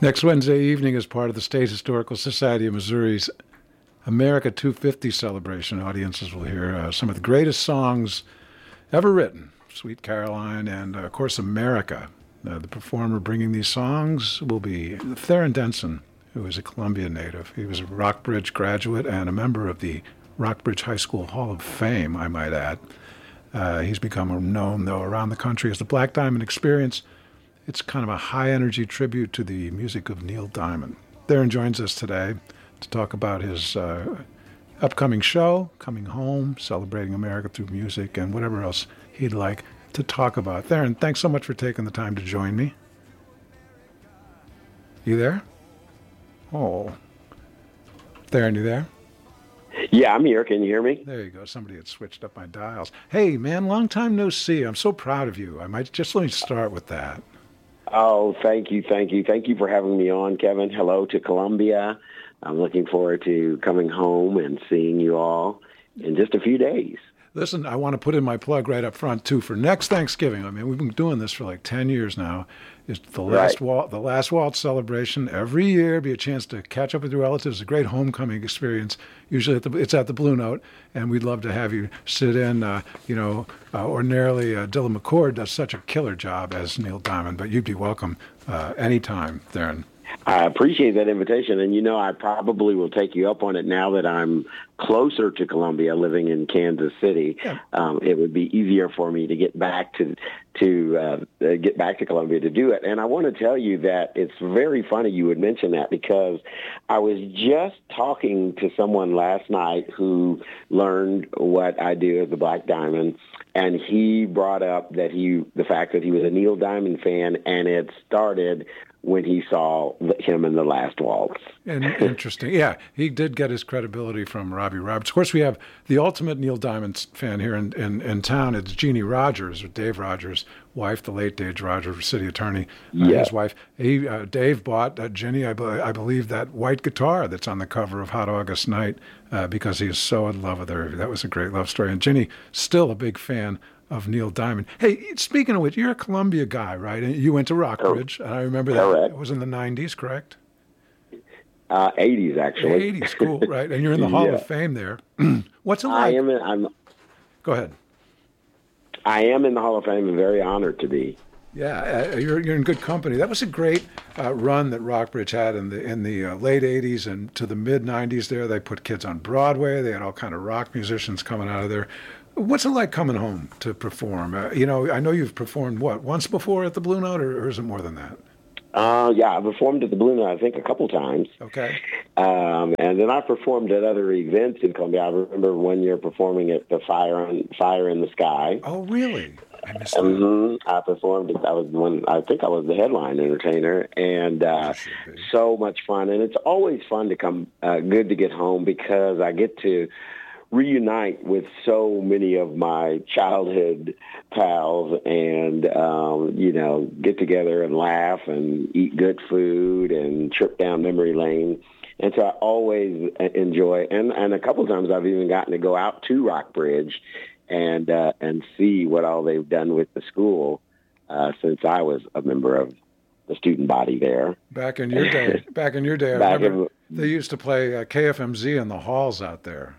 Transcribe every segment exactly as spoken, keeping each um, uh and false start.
Next Wednesday evening, as part of the State Historical Society of Missouri's America two fifty celebration, audiences will hear uh, some of the greatest songs ever written, Sweet Caroline and, uh, of course, America. Uh, the performer bringing these songs will be Theron Denson, who is a Columbia native. He was a Rockbridge graduate and a member of the Rockbridge High School Hall of Fame, I might add. Uh, he's become known, though, around the country as the Black Diamond Experience. It's kind of a high-energy tribute to the music of Neil Diamond. Theron joins us today to talk about his uh, upcoming show, Coming Home, celebrating America through music, and whatever else he'd like to talk about. Theron, thanks so much for taking the time to join me. You there? Oh. Theron, you there? Yeah, I'm here. Can you hear me? There you go. Somebody had switched up my dials. Hey, man, long time no see. I'm so proud of you. I might just let me start with that. Oh, thank you, thank you. Thank you for having me on, Kevin. Hello to Columbia. I'm looking forward to coming home and seeing you all in just a few days. Listen, I want to put in my plug right up front, too, for next Thanksgiving. I mean, we've been doing this for like ten years now. It's the last, right. waltz, the last waltz celebration. Every year, be a chance to catch up with your relatives. A great homecoming experience. Usually at the, it's at the Blue Note, and we'd love to have you sit in. Uh, you know, uh, ordinarily, uh, Dylan McCord does such a killer job as Neil Diamond, but you'd be welcome uh, anytime, Theron. I appreciate that invitation, and you know I probably will take you up on it now that I'm closer to Columbia, living in Kansas City. Yeah. Um, it would be easier for me to get back to to uh, get back to Columbia to do it. And I want to tell you that it's very funny you would mention that, because I was just talking to someone last night who learned what I do as the Black Diamond, and he brought up that he the fact that he was a Neil Diamond fan, and it started when he saw him in The Last Waltz. And interesting. Yeah, he did get his credibility from Robbie Roberts. Of course, we have the ultimate Neil Diamond fan here in, in, in town. It's Jeannie Rogers, or Dave Rogers' wife, the late Dave Rogers, city attorney, uh, yeah. his wife. He, uh, Dave bought uh, Jeannie, I, be- I believe, that white guitar that's on the cover of Hot August Night uh, because he is so in love with her. That was a great love story. And Jeannie, still a big fan of Neil Diamond. Hey, speaking of which, you're a Columbia guy, right? And you went to Rockbridge, and I remember that. Correct. It was in the nineties, correct? Uh, eighties, actually. eighties, cool, right? And you're in the Hall yeah. of Fame there. What's it like? I am. In, I'm. Go ahead. I am in the Hall of Fame and very honored to be. Yeah, uh, you're you're in good company. That was a great uh, run that Rockbridge had in the in the uh, late eighties and to the mid nineties. There, they put kids on Broadway. They had all kind of rock musicians coming out of there. What's it like coming home to perform? Uh, you know, I know you've performed, what, once before at the Blue Note, or, or is it more than that? Uh, yeah, I performed at the Blue Note, I think, a couple times. Okay. Um, and then I performed at other events in Columbia. I remember one year performing at the Fire on Fire in the Sky. Oh, really? I missed that. Mm-hmm. I performed. I was one. I think I was the headline entertainer, and uh, so much fun. And it's always fun to come. Uh, good to get home because I get to reunite with so many of my childhood pals and, um, you know, get together and laugh and eat good food and trip down memory lane. And so I always enjoy, and, and a couple of times I've even gotten to go out to Rockbridge and uh, and see what all they've done with the school uh, since I was a member of the student body there. Back in your day, back in your day, I Back remember in, they used to play uh, K F M Z in the halls out there.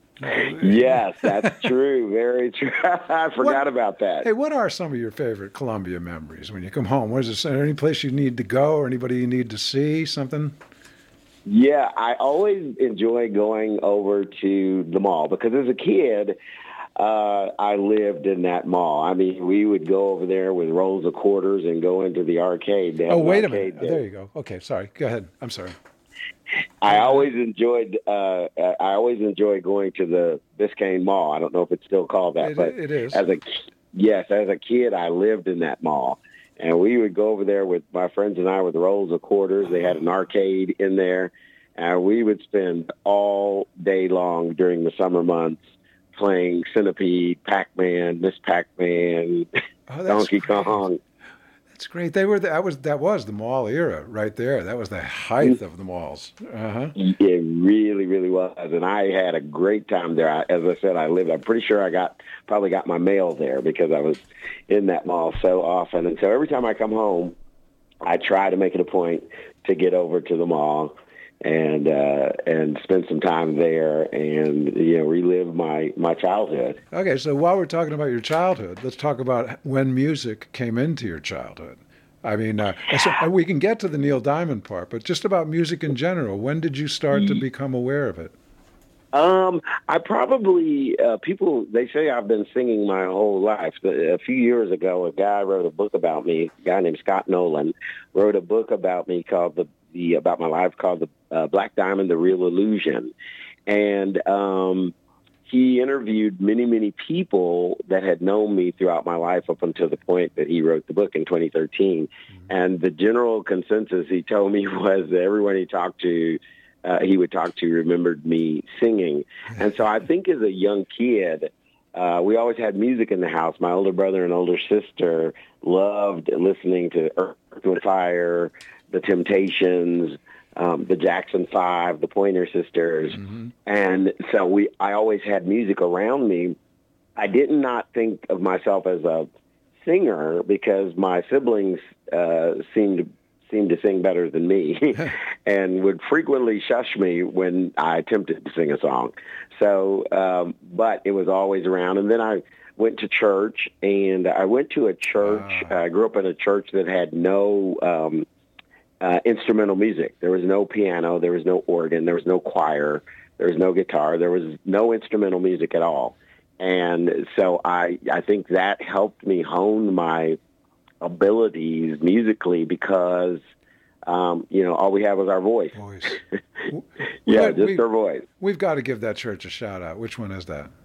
Yes, that's true. Very true. I forgot what, about that. Hey, what are some of your favorite Columbia memories when you come home? Was is there any place you need to go or anybody you need to see, something? Yeah, I always enjoy going over to the mall because as a kid, uh, I lived in that mall. I mean, we would go over there with rolls of quarters and go into the arcade. Oh, wait a minute. Oh, there you go. Okay, sorry. Go ahead. I'm sorry. I always enjoyed. Uh, I always enjoy going to the Biscayne Mall. I don't know if it's still called that, it, but it is. As a yes, as a kid, I lived in that mall, and we would go over there with my friends and I with rolls of quarters. They had an arcade in there, and we would spend all day long during the summer months playing Centipede, Pac-Man, Miss Pac-Man, oh, Donkey great. Kong. That's great. They were. The, that was that was the mall era right there. That was the height of the malls. Uh-huh. It really, really was, and I had a great time there. I, as I said, I lived. I'm pretty sure I got probably got my mail there because I was in that mall so often. And so every time I come home, I try to make it a point to get over to the mall and uh, and spend some time there and, you know, relive my, my childhood. Okay, so while we're talking about your childhood, let's talk about when music came into your childhood. I mean, uh, so we can get to the Neil Diamond part, but just about music in general, when did you start to become aware of it? Um, I probably, uh, people, they say I've been singing my whole life. A few years ago, a guy wrote a book about me, a guy named Scott Nolan, wrote a book about me called the, the about my life called the uh, Black Diamond, The Real Illusion. And um, he interviewed many, many people that had known me throughout my life up until the point that he wrote the book in twenty thirteen. Mm-hmm. And the general consensus he told me was that everyone he talked to, Uh, he would talk to remembered me singing. And so I think as a young kid, uh, we always had music in the house. My older brother and older sister loved listening to Earth, Wind and Fire, The Temptations, um, the Jackson Five, the Pointer Sisters. Mm-hmm. And so we, I always had music around me. I did not think of myself as a singer because my siblings uh, seemed seemed to sing better than me and would frequently shush me when I attempted to sing a song. So, um, but it was always around. And then I went to church, and I went to a church. Wow. I grew up in a church that had no um, uh, instrumental music. There was no piano. There was no organ. There was no choir. There was no guitar. There was no instrumental music at all. And so I, I think that helped me hone my abilities musically because, um, you know, all we have was our voice. voice. yeah, we, just we, our voice. We've got to give that church a shout out. Which one is that?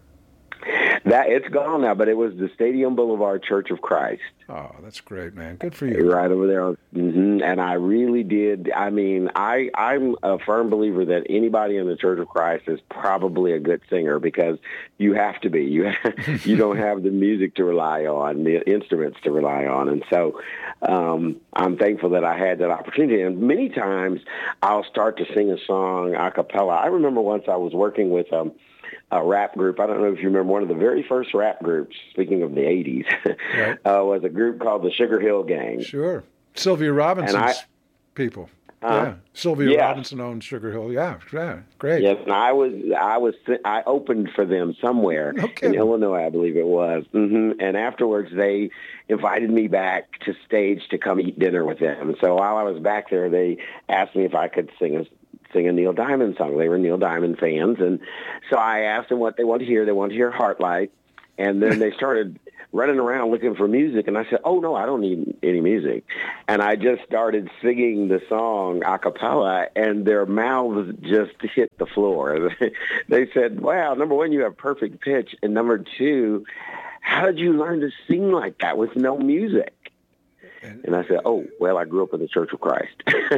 That it's gone now, but it was the Stadium Boulevard Church of Christ. Oh, that's great, man. Good for you. Right over there. Mm-hmm. And I really did. I mean, I, I'm a firm believer that anybody in the Church of Christ is probably a good singer because you have to be. You have, you don't have the music to rely on, the instruments to rely on. And so um, I'm thankful that I had that opportunity. And many times I'll start to sing a song a cappella. I remember once I was working with um, a rap group. I don't know if you remember one of the very first rap groups, speaking of the eighties, right. uh, was a group called the Sugar Hill Gang. Sure. Sylvia Robinson's I, people. Uh, yeah. Sylvia yeah. Robinson owned Sugar Hill. Yeah, yeah, great. Yes, and I was, I was, I opened for them somewhere okay. in Illinois, I believe it was. Mm-hmm. And afterwards, they invited me back to stage to come eat dinner with them. So while I was back there, they asked me if I could sing a sing a Neil Diamond song. They were Neil Diamond fans. And so I asked them what they wanted to hear. They wanted to hear Heartlight. And then they started running around looking for music. And I said, oh, no, I don't need any music. And I just started singing the song a cappella, and their mouths just hit the floor. They said, wow, number one, you have perfect pitch. And number two, how did you learn to sing like that with no music? And I said, oh, well, I grew up in the Church of Christ.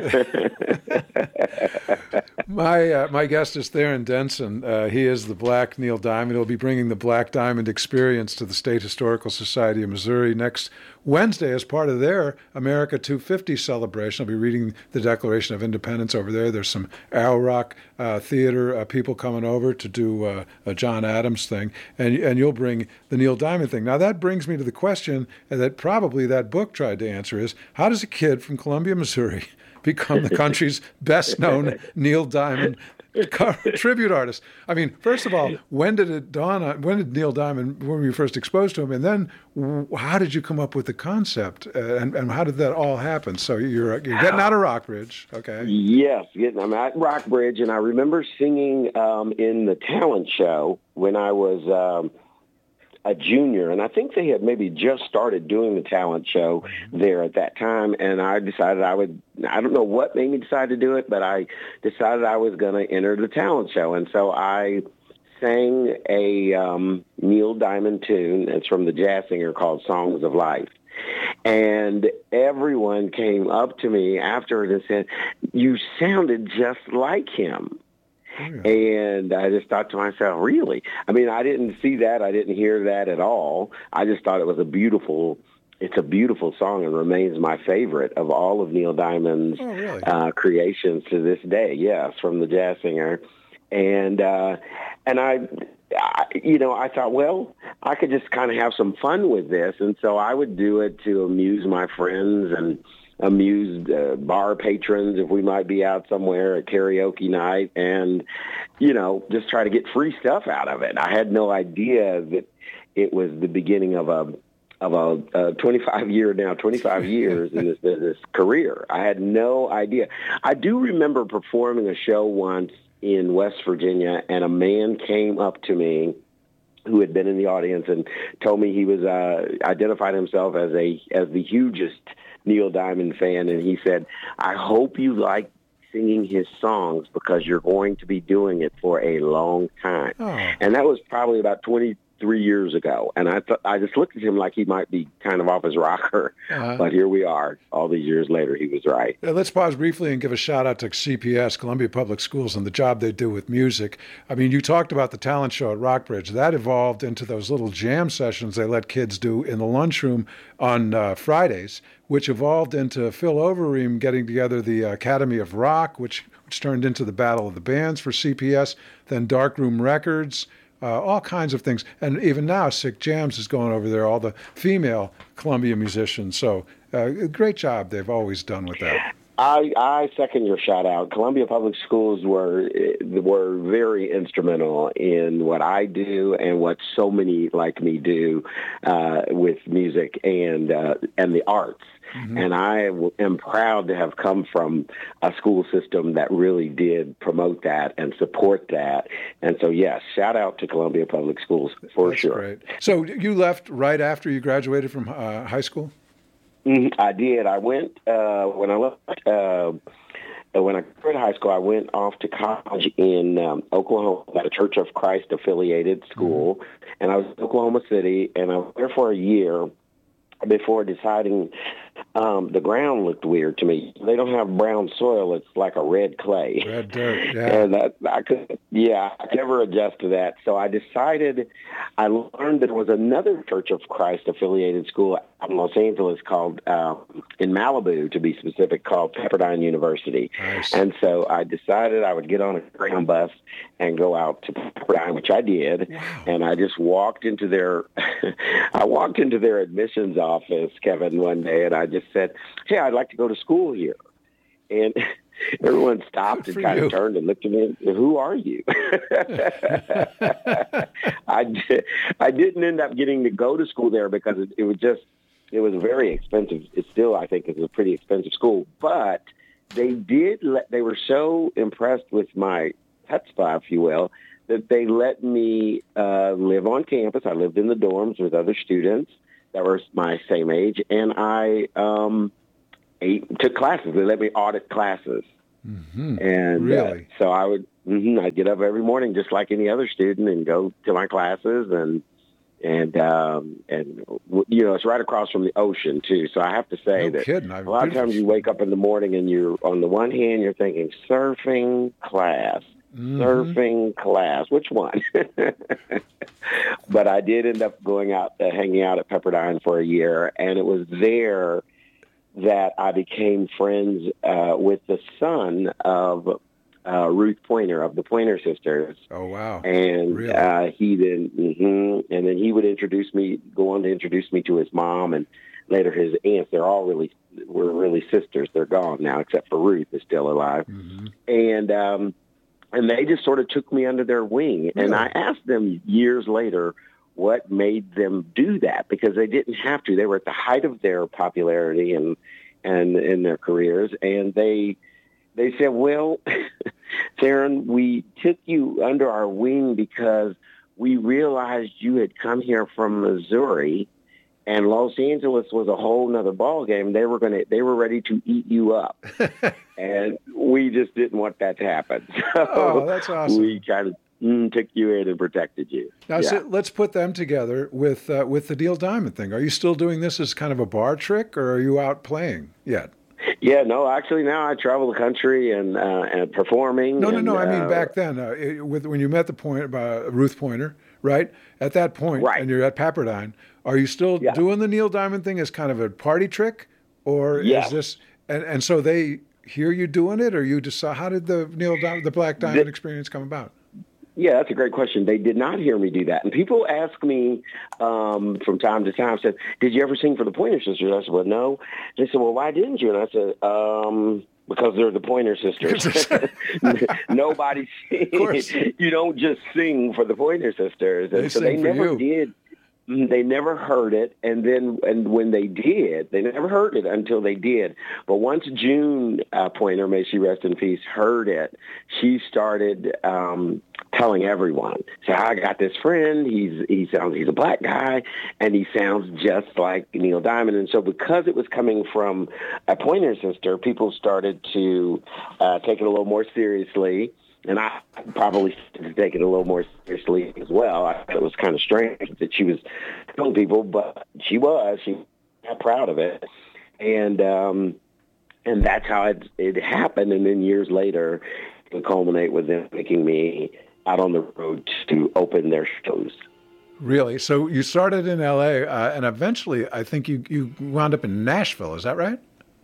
my uh, my guest is Theron Denson. Uh, he is the Black Neil Diamond. He'll be bringing the Black Diamond experience to the State Historical Society of Missouri next Wednesday as part of their America two fifty celebration. I'll be reading the Declaration of Independence over there. There's some Owl Rock uh, theater uh, people coming over to do uh, a John Adams thing, and and you'll bring the Neil Diamond thing. Now that brings me to the question that probably that book tried to answer is, how does a kid from Columbia, Missouri become the country's best-known Neil Diamond tribute artist? I mean, first of all, when did it dawn on, when did Neil Diamond, when were you first exposed to him? And then how did you come up with the concept? Uh, and, and how did that all happen? So you're you're getting out of Rockbridge, okay? Yes, getting, I'm at Rockbridge, and I remember singing um, in the talent show when I was um, a junior, and I think they had maybe just started doing the talent show there at that time, and I decided I would, I don't know what made me decide to do it, but I decided I was going to enter the talent show, and so I sang a um, Neil Diamond tune. It's from the jazz singer called Songs of Life. And everyone came up to me afterward and said, you sounded just like him. Oh, yeah. And I just thought to myself, really? I mean, I didn't see that. I didn't hear that at all. I just thought it was a beautiful, it's a beautiful song and remains my favorite of all of Neil Diamond's oh, really? uh, creations to this day. Yes, from the jazz singer. And, uh, and I, I, you know, I thought, well, I could just kind of have some fun with this. And so I would do it to amuse my friends and amused uh, bar patrons if we might be out somewhere at karaoke night, and, you know, just try to get free stuff out of it. I had no idea that it was the beginning of a of a, a twenty-five year now, twenty-five years in this business career. I had no idea. I do remember performing a show once in West Virginia, and a man came up to me who had been in the audience and told me he was uh, identified himself as a as the hugest Neil Diamond fan, and he said, "I hope you like singing his songs because you're going to be doing it for a long time." Oh. And that was probably about twenty-three years ago. And I th- I just looked at him like he might be kind of off his rocker. Uh-huh. But here we are. All these years later, he was right. Uh, let's pause briefly and give a shout out to C P S, Columbia Public Schools, and the job they do with music. I mean, you talked about the talent show at Rockbridge. That evolved into those little jam sessions they let kids do in the lunchroom on uh, Fridays, which evolved into Phil Overeem getting together the Academy of Rock, which, which turned into the Battle of the Bands for C P S, then Darkroom Records, Uh, all kinds of things. And even now, Sick Jams is going over there, all the female Columbia musicians. So uh, great job they've always done with that. I, I second your shout out. Columbia Public Schools were were very instrumental in what I do and what so many like me do uh, with music and uh, and the arts. Mm-hmm. And I am proud to have come from a school system that really did promote that and support that. And so, yes, shout out to Columbia Public Schools for That's sure. Great. So you left right after you graduated from uh, high school? Mm-hmm. I did. I went uh, when I left. Uh, when I graduated high school, I went off to college in um, Oklahoma at a Church of Christ affiliated school, mm-hmm. and I was in Oklahoma City, and I was there for a year before deciding um, the ground looked weird to me. They don't have brown soil; it's like a red clay. Red dirt, yeah. And that, I could, yeah, I could never adjust to that. So I decided. I learned that there was another Church of Christ affiliated school in Los Angeles called, uh, in Malibu to be specific, called Pepperdine University. Nice. And so I decided I would get on a Greyhound bus and go out to Pepperdine, which I did. Wow. And I just walked into their, I walked into their admissions office, Kevin, one day, and I just said, "Hey, I'd like to go to school here." And everyone stopped and kind you. of turned and looked at me. Who are you? I, did, I didn't end up getting to go to school there because it, it was just, it was very expensive. It still, I think, is a pretty expensive school. But they did, let, they were so impressed with my chutzpah, if you will, that they let me uh, live on campus. I lived in the dorms with other students that were my same age, and I um, ate, took classes. They let me audit classes. Mm-hmm. And really? uh, so I would, mm-hmm, I'd get up every morning just like any other student and go to my classes, and and um, and you know, it's right across from the ocean too. So I have to say no that kidding. a lot of times you wake up in the morning and you're on the one hand you're thinking surfing class, mm-hmm. surfing class, which one? But I did end up going out, uh, hanging out at Pepperdine for a year, and it was there that I became friends uh, with the son of uh, Ruth Pointer of the Pointer Sisters. Oh, wow. And really? uh, he then, mm-hmm, and then he would introduce me, go on to introduce me to his mom and later his aunts. They're all really, were really sisters. They're gone now, except for Ruth is still alive. Mm-hmm. And, um, and they just sort of took me under their wing. Really? And I asked them years later what made them do that, because they didn't have to. They were at the height of their popularity and and in their careers, and they they said, "Well, Theron, we took you under our wing because we realized you had come here from Missouri, and Los Angeles was a whole nother ball game. They were going to they were ready to eat you up, and we just didn't want that to happen. So oh, that's awesome. We kind of Mm, took you in and protected you." Now, yeah. So let's put them together with uh, with the Neil Diamond thing. Are you still doing this as kind of a bar trick, or are you out playing yet? Yeah, no, actually now I travel the country and uh, and performing. No, and, no, no. I mean uh, back then, uh, it, with when you met the point about Ruth Pointer, right? At that point, right. And you're at Pepperdine. Are you still yeah. doing the Neil Diamond thing as kind of a party trick, or yes. is this? And and so they hear you doing it, or you decide? How did the Neil Diamond, the Black Diamond the, experience come about? Yeah, that's a great question. They did not hear me do that. And people ask me um, from time to time, said, did you ever sing for the Pointer Sisters? I said, well, no. They said, well, why didn't you? And I said, um, because they're the Pointer Sisters. Nobody sings. You don't just sing for the Pointer Sisters. And they so they never you. did. They never heard it, and then and when they did, they never heard it until they did. But once June uh, Pointer, may she rest in peace, heard it, she started um, telling everyone. So I got this friend. He's he sounds he's a black guy, and he sounds just like Neil Diamond. And so because it was coming from a Pointer sister, people started to uh, take it a little more seriously. And I probably started to take it a little more seriously as well. I thought it was kind of strange that she was telling people, but she was. She got proud of it. And um, and that's how it, it happened. And then years later, it would culminate with them taking me out on the road to open their shows. Really? So you started in L A, uh, and eventually I think you, you wound up in Nashville. Is that right?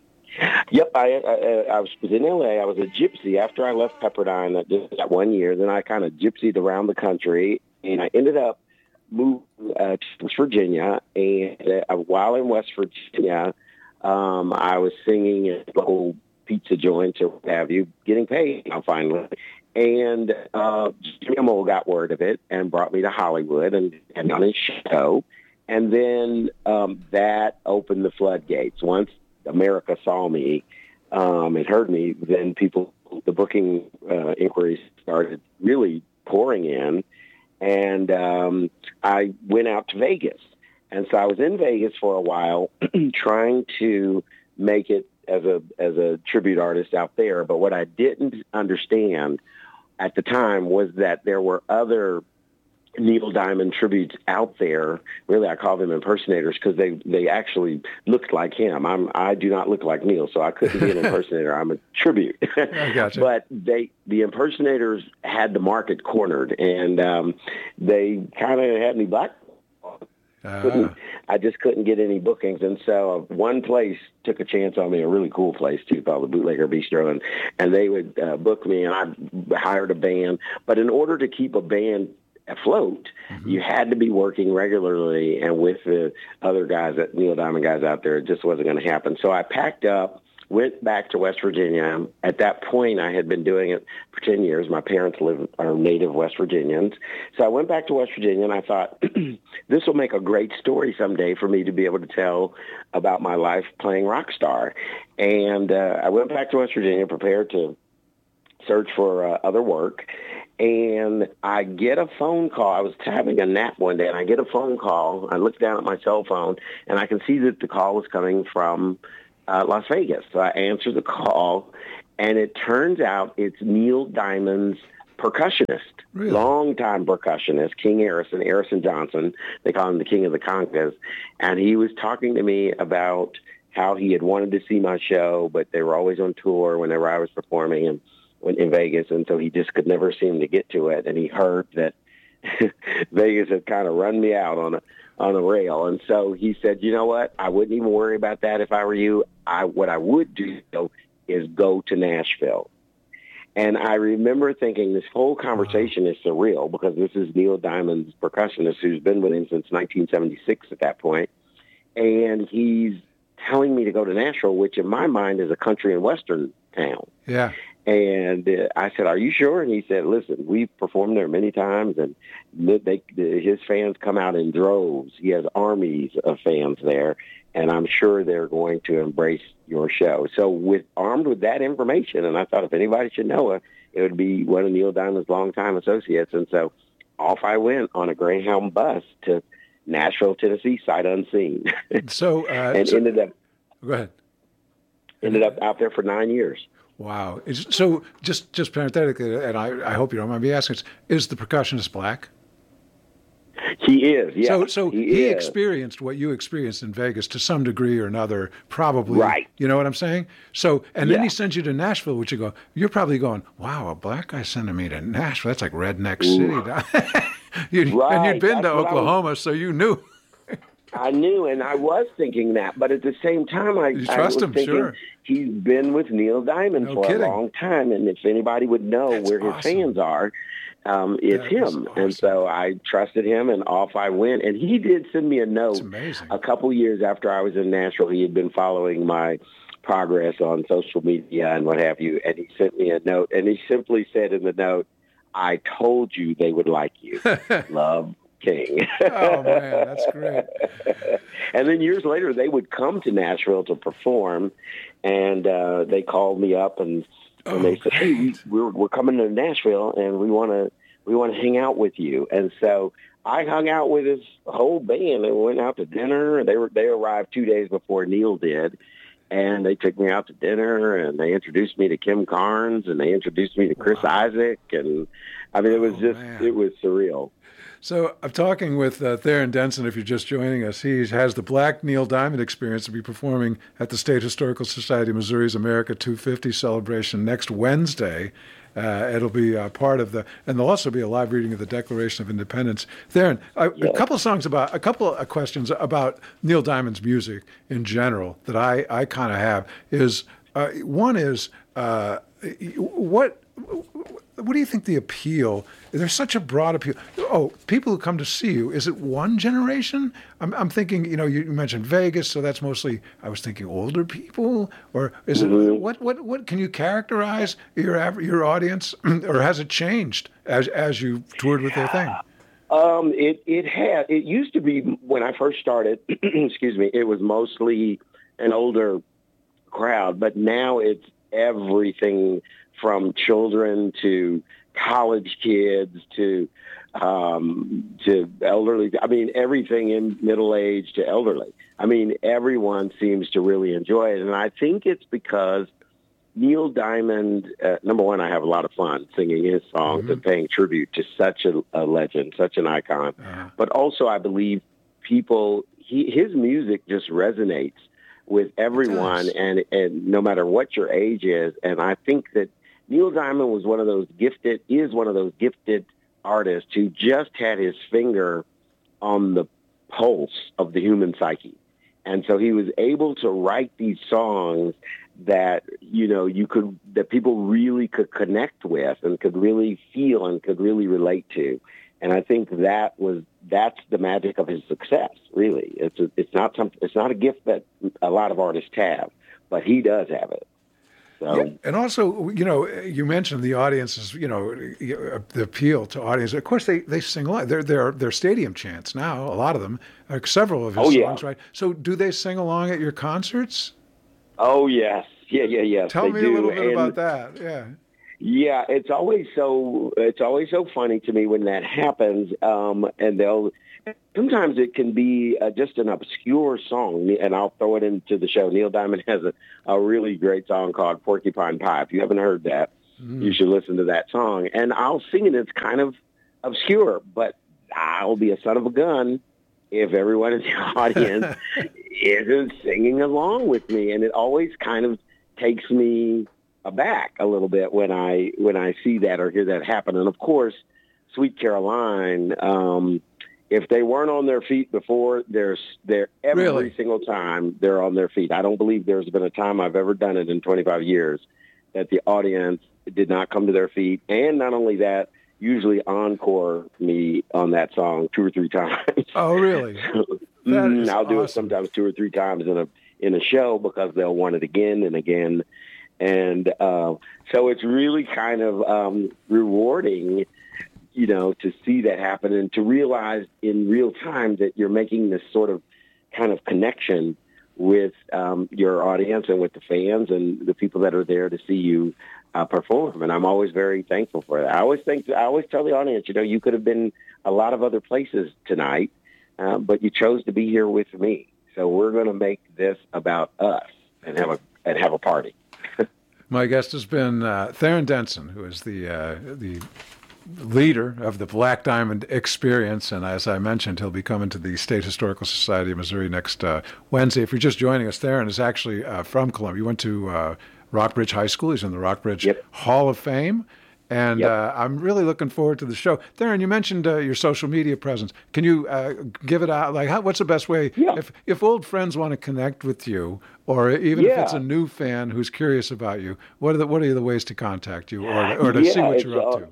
Yep, I, I I was in L A. I was a gypsy after I left Pepperdine. I did that one year. Then I kind of gypsied around the country, and I ended up moving uh, to West Virginia. And uh, while in West Virginia, um, I was singing at local pizza joints or what have you, getting paid now finally. And uh, Jimmy Kimmel got word of it and brought me to Hollywood and, and on his show. And then um, that opened the floodgates. Once America saw me um, and heard me, then people, the booking uh, inquiries started really pouring in, and um, I went out to Vegas. And so I was in Vegas for a while trying to make it as a as a tribute artist out there. But what I didn't understand at the time was that there were other Neil Diamond tributes out there. Really, I call them impersonators because they, they actually looked like him. I'm I do not look like Neil, so I couldn't be an impersonator. I'm a tribute. I gotcha. But they the impersonators had the market cornered, and um, they kind of had me black. Uh. I just couldn't get any bookings, and so one place took a chance on me, a really cool place too, called the Bootlegger Bistro, and and they would uh, book me, and I hired a band. But in order to keep a band afloat, mm-hmm. you had to be working regularly, and with the other guys, that Neil Diamond guys out there, it just wasn't going to happen. So I packed up, went back to West Virginia. At that point, I had been doing it for ten years. My parents live are native West Virginians. So I went back to West Virginia, and I thought, this will make a great story someday for me to be able to tell about my life playing rock star. And uh, I went back to West Virginia, prepared to search for uh, other work. And I get a phone call. I was having a nap one day, and I get a phone call. I look down at my cell phone, and I can see that the call was coming from uh, Las Vegas. So I answer the call, and it turns out it's Neil Diamond's percussionist, really? Longtime percussionist, King Harrison, Harrison Johnson. They call him the King of the Congas. And he was talking to me about how he had wanted to see my show, but they were always on tour whenever I was performing, and in Vegas, and so he just could never seem to get to it. And he heard that Vegas had kind of run me out on a on a rail, and so he said, "You know what? I wouldn't even worry about that if I were you. I what I would do though is go to Nashville." And I remember thinking this whole conversation is surreal because this is Neil Diamond's percussionist who's been with him since nineteen seventy-six at that point, and he's telling me to go to Nashville, which in my mind is a country and western town. Yeah. And uh, I said, "Are you sure?" And he said, "Listen, we've performed there many times, and they, his fans come out in droves. He has armies of fans there, and I'm sure they're going to embrace your show." So, with armed with that information, and I thought if anybody should know it, it would be one of Neil Diamond's longtime associates. And so, off I went on a Greyhound bus to Nashville, Tennessee, sight unseen. So, uh, and so, ended up go ahead. Ended up out there for nine years. Wow. Is, so just, just parenthetically, and I, I hope you don't mind me asking, is the percussionist black? He is, yeah. So, so he, he is. experienced what you experienced in Vegas to some degree or another, probably. Right. You know what I'm saying? So, and yeah. then he sends you to Nashville, which you go, you're probably going, wow, a black guy sending me to Nashville. That's like redneck city. you, right. And you'd been That's to Oklahoma, was... so you knew. I knew, and I was thinking that, but at the same time, I, you I trust was him, thinking sure. he's been with Neil Diamond No for kidding. a long time, and if anybody would know That's where his awesome. fans are, um, it's That is him. awesome. And so I trusted him, and off I went. And he did send me a That's note amazing. a couple years after I was in Nashville. He had been following my progress on social media and what have you, and he sent me a note, and he simply said in the note, "I told you they would like you. Love, King." Oh, man, that's great. And then years later, they would come to Nashville to perform, and uh, they called me up and, and Oh, they said, "Hey, we, great. we're we're coming to Nashville, and we want to we want to hang out with you." And so I hung out with his whole band and went out to dinner. And they were they arrived two days before Neil did. And they took me out to dinner, and they introduced me to Kim Carnes, and they introduced me to Chris Wow. Isaac, and I mean, it was Oh, just, man. it was surreal. So I'm talking with uh, Theron Denson. If you're just joining us, he has the Black Neil Diamond Experience to be performing at the State Historical Society of Missouri's America two fifty celebration next Wednesday. Uh, it'll be uh, part of the, and there'll also be a live reading of the Declaration of Independence. Theron, a, Yeah. a couple of songs about, a couple of questions about Neil Diamond's music in general that I, I kind of have is, uh, one is, uh, what, what do you think the appeal? There's such a broad appeal. Oh, people who come to see you, is it one generation? I'm, I'm thinking, you know, you mentioned Vegas, so that's mostly, I was thinking older people, or is Mhm. it, what, what, what, can you characterize your aver- your audience, or has it changed as, as you toured with their thing? Um, it, it had, it used to be when I first started, excuse me, it was mostly an older crowd, but now it's everything from children to college kids to um, to elderly. I mean, everything in middle age to elderly. I mean, everyone seems to really enjoy it. And I think it's because Neil Diamond, uh, number one, I have a lot of fun singing his songs Mhm. and paying tribute to such a, a legend, such an icon. Uh, But also, I believe people, he, his music just resonates with everyone, does. and, and no matter what your age is. And I think that Neil Diamond was one of those gifted, is one of those gifted artists who just had his finger on the pulse of the human psyche. And so he was able to write these songs that, you know, you could, that people really could connect with and could really feel and could really relate to. And I think that was, that's the magic of his success, really. It's a, it's not some, it's not a gift that a lot of artists have, but he does have it. So, yeah. And also, you know, you mentioned the audiences, you know, the appeal to audience. Of course, they, they sing live. They're, they're, they're stadium chants now, a lot of them, like several of his Oh, yeah. songs, right? So do they sing along at your concerts? oh yes, yeah, yeah, yes. Tell they me do. a little bit And about that. Yeah. Yeah, it's always so it's always so funny to me when that happens. Um, and they'll sometimes it can be uh, just an obscure song, and I'll throw it into the show. Neil Diamond has a, a really great song called "Porcupine Pie." If you haven't heard that, Mm. you should listen to that song. And I'll sing it. It's kind of obscure, but I'll be a son of a gun if everyone in the audience isn't singing along with me, and it always kind of takes me aback a little bit when I when I see that or hear that happen. And of course, Sweet Caroline, um, if they weren't on their feet before, they're they're every Really? single time they're on their feet. I don't believe there's been a time I've ever done it in twenty-five years that the audience did not come to their feet. And not only that, usually encore me on that song two or three times. Oh, really? That Mm, is I'll do it awesome. sometimes two or three times in a in a show because they'll want it again and again. And uh, so it's really kind of um, rewarding, you know, to see that happen and to realize in real time that you're making this sort of kind of connection with um, your audience and with the fans and the people that are there to see you uh, perform. And I'm always very thankful for that. I always think, I always tell the audience, you know, you could have been a lot of other places tonight, uh, but you chose to be here with me. So we're going to make this about us and have a and have a party. My guest has been uh, Theron Denson, who is the uh, the leader of the Black Diamond Experience, and as I mentioned, he'll be coming to the State Historical Society of Missouri next uh, Wednesday. If you're just joining us, Theron is actually uh, from Columbia. He went to uh, Rockbridge High School. He's in the Rockbridge Yep. Hall of Fame, And Yep. uh, I'm really looking forward to the show. Theron, you mentioned uh, your social media presence. Can you uh, give it out? Like, how, what's the best way? Yeah. If if old friends want to connect with you, or even Yeah. if it's a new fan who's curious about you, what are the what are the ways to contact you, or or to Yeah, see what it's, you're up uh, to?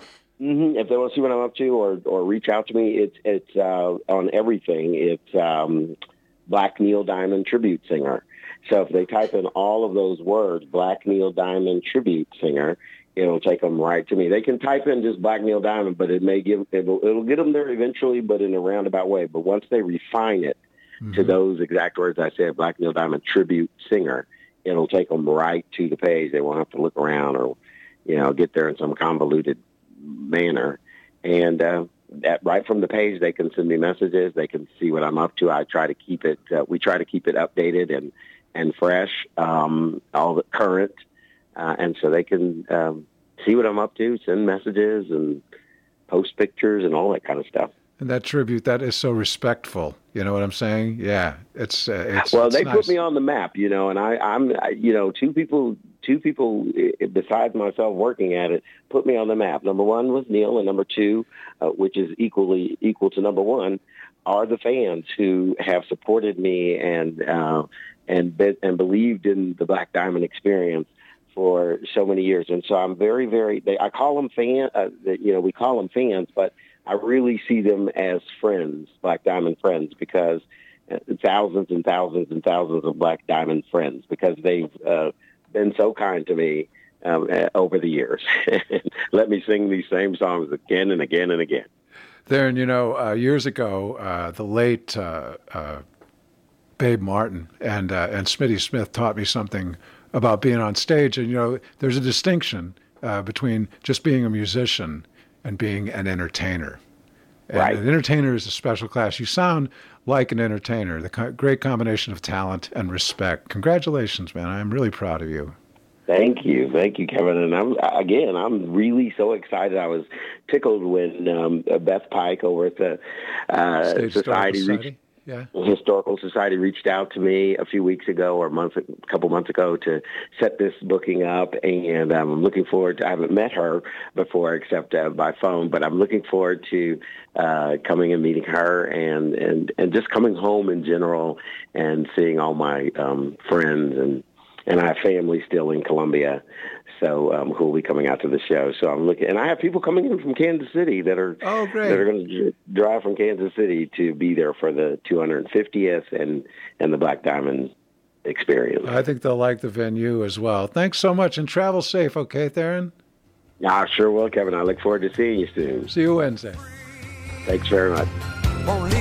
hmm If they want to see what I'm up to or, or reach out to me, it's it's uh, on everything. It's um, Black Neil Diamond Tribute Singer. So if they type in all of those words, Black Neil Diamond Tribute Singer, it'll take them right to me. They can type in just Black Neil Diamond, but it may give it'll, it'll get them there eventually, but in a roundabout way. But once they refine it Mm-hmm. to those exact words I said, Black Neil Diamond Tribute Singer, it'll take them right to the page. They won't have to look around or, you know, get there in some convoluted manner. And uh, that right from the page, they can send me messages. They can see what I'm up to. I try to keep it. Uh, we try to keep it updated and and fresh, um, all the current, uh, and so they can um, see what I'm up to, send messages and post pictures and all that kind of stuff. And that tribute, that is so respectful. You know what I'm saying? Yeah, it's uh, it's. Well, it's they nice. put me on the map, you know, and I, I'm, I, you know, two people, two people eh, besides myself working at it put me on the map. Number one was Neil, and number two, uh, which is equally equal to number one, are the fans who have supported me and uh, and be, and believed in the Black Diamond experience for so many years. And so I'm very, very. They, I call them fan. Uh, you know, we call them fans, but I really see them as friends, Black Diamond friends, because thousands and thousands and thousands of Black Diamond friends, because they've uh, been so kind to me um, over the years. Let me sing these same songs again and again and again. Theron, you know, uh, years ago, uh, the late uh, uh, Babe Martin and uh, and Smitty Smith taught me something about being on stage. And, you know, there's a distinction uh, between just being a musician and being an entertainer. And right. An entertainer is a special class. You sound like an entertainer, the co- great combination of talent and respect. Congratulations, man. I'm really proud of you. Thank you. Thank you, Kevin. And I'm, again, I'm really so excited. I was tickled when um, Beth Pike over at the uh, Stage Society, Society. reached, Yeah. Historical Society reached out to me a few weeks ago or a month, a couple months ago to set this booking up. And um, I'm looking forward to, I haven't met her before except uh, by phone, but I'm looking forward to uh, coming and meeting her and, and, and just coming home in general and seeing all my um, friends. And, and I have family still in Columbia, so um, who will be coming out to the show. So I'm looking, and I have people coming in from Kansas City that are oh, great. that are going to drive from Kansas City to be there for the two hundred fiftieth and and the Black Diamond experience. I think they'll like the venue as well. Thanks so much, and travel safe, okay, Theron? Yeah, I sure will, Kevin. I look forward to seeing you soon. See you Wednesday. Thanks very much.